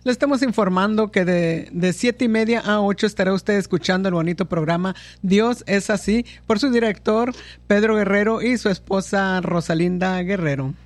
Le estamos informando que de 7:30 a 8 estará usted escuchando el bonito programa Dios es así por su director Pedro Guerrero y su esposa Rosalinda Guerrero.